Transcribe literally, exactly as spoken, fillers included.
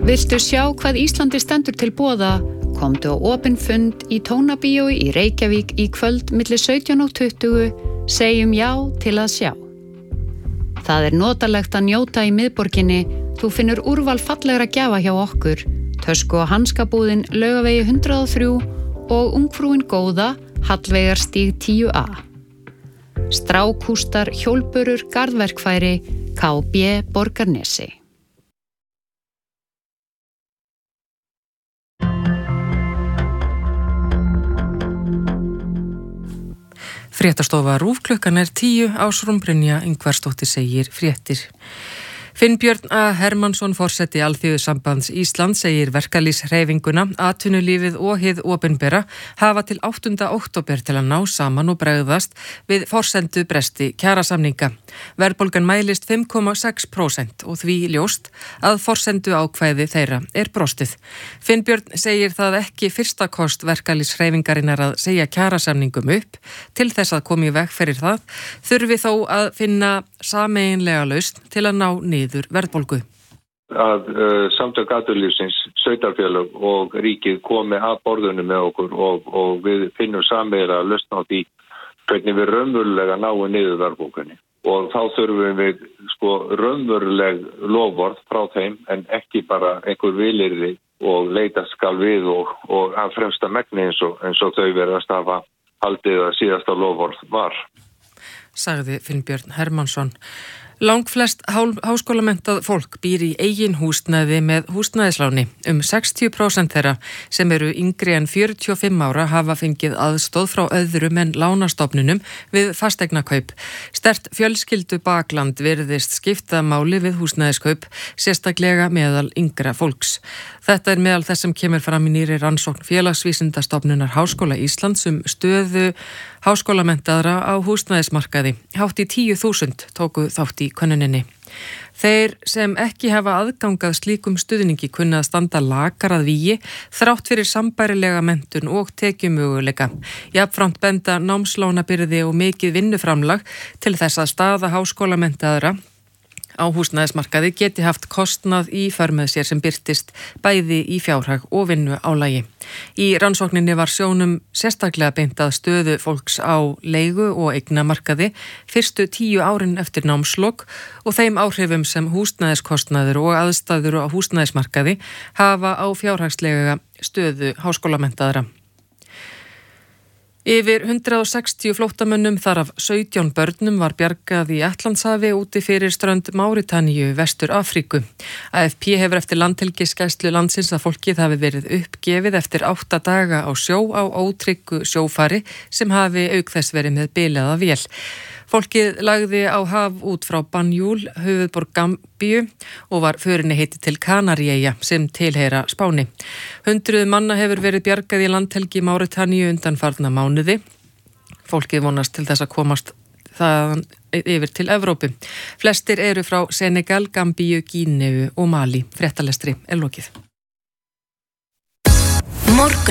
Viltu sjá hvað Íslandi stendur til boða? Komdu á opinn fund í Tónabíói í Reykjavík í kvöld milli sautján og tuttugu. Segjum já til að sjá. Það er notalegt að njóta í miðborginni. Þú finnur úrval fallegra gjafa hjá okkur. Tösku- og hanskabúðin Laugavegi hundrað og þrjú og Ungfrúin góða Hallveigarstíg tíu A. Strákústar, hjólbörur, garðverkfæri, K B Borgarnesi. Fréttastofa RÚV klukkan er tíu, Ásrún Brynja Ingvarsdóttir segir fréttir. Finnbjörn A. Hermannsson, forseti Alþýðusambands Íslands, segir verkalýðshreyfinguna, atvinnulífið og hið opinbera hafa til áttunda október til að ná saman og bregðast við forsendu bresti kjarasamninga. Verðbólgan mælist fimm komma sex prósent og því ljóst að forsendu ákvæði þeirra er brostið. Finnbjörn segir það ekki fyrsta kost verkalýðshreyfingarinnar að segja kjarasamningum upp. Til þess að koma í veg fyrir það þurfi þó að finna sameiginlega lausn til að ná niður verðbólgu. Að uh, samtök atvinnulífsins, sveitarfélög og ríkið komi að borðinu með okkur og, og við finnum sameiginlega lausn á því hvernig við raunverulega náum niður verðbólgunni. Og þá þurfum við sko raunveruleg lofvörð frá þeim en ekki bara einhver vilyrði og leita skal við og, og að fremsta megni eins og, eins og þau verðast hafa haldið að síðasta lofvörð var. Sagði Finnbjörn Hermannsson. Langflest háskólamentað fólk býr í eigin húsnæði með húsnæðisláni. Um sextíu prósent þeirra sem eru yngri en fjörutíu og fimm ára hafa fengið aðstoð frá öðrum en lánastofnunum við fasteignakaup. Sterkt fjölskyldu bakland virðist skipta máli við húsnæðiskaup, sérstaklega meðal yngra fólks. Þetta er meðal þess sem kemur fram í nýrri rannsókn Félagsvísindastofnunar Háskóla Íslands um stöðu háskólamentaðra á húsnæðismarkaði. Hátt í tíu þúsund tóku þátt í könnuninni. Þeir sem ekki hafa aðgangað slíkum stuðningi kunna að standa lakar að vígi þrátt fyrir sambærilega menntun og tekjumöguleika. Jafnframt benda námslánabyrði og mikið vinnuframlag til þess að staða háskólamentaðra á húsnæðismarkaði geti haft kostnað í för með sér sem birtist bæði í fjárhag og vinnu álagi. Í rannsókninni var sjónum sérstaklega beint að stöðu fólks á leigu og eignamarkaði fyrstu tíu árin eftir námslok og þeim áhrifum sem húsnæðiskostnaður og aðstæður á húsnæðismarkaði hafa á fjárhagslega stöðu háskólamentaðra. Yfir hundrað og sextíu flóttamönnum þar af sautján börnum var bjargað í Atlantshafi úti fyrir strönd Máritaníu, Vestur Afríku. A F P hefur eftir landhelgisgæslu landsins að fólkið hafi verið uppgefið eftir átta daga á sjó á ótryggu sjófari sem hafi auk þess verið með bilaða vél. Fólkið lagði á haf út frá Banjul, höfuðborg Gambíu og var förinni heiti til Kanaríeyja sem tilheyra Spáni. Hundruð manna hefur verið bjargað í landhelgi Máritaníu undanfarna mánuði. Fólkið vonast til þess að komast þaðan yfir til Evrópu. Flestir eru frá Senegal, Gambíu, Gíneu og Mali. Fréttalestri er lokið. Morgun